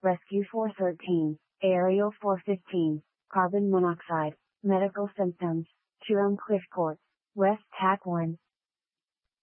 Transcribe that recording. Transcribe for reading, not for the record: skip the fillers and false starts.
Rescue 413, Aerial 415, Carbon monoxide, Medical symptoms, Jerome Cliff Court, West TAC 1,